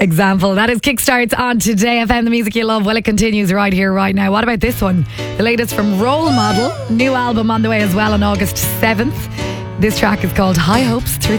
example. That is Kickstarts on Today FM, the music you love. Well, it continues right here, right now. What about this one? The latest from Role Model. New album on the way as well on August 7th. This track is called High Hopes through